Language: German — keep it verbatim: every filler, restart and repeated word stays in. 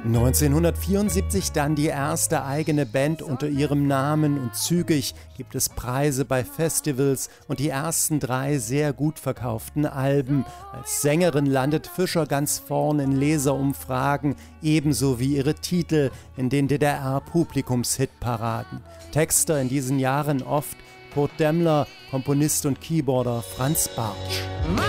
neunzehnhundertvierundsiebzig dann die erste eigene Band unter ihrem Namen und zügig gibt es Preise bei Festivals und die ersten drei sehr gut verkauften Alben. Als Sängerin landet Fischer ganz vorn in Leserumfragen, ebenso wie ihre Titel in den D D R-Publikumshitparaden. Texter in diesen Jahren oft Kurt Demmler, Komponist und Keyboarder Franz Bartsch.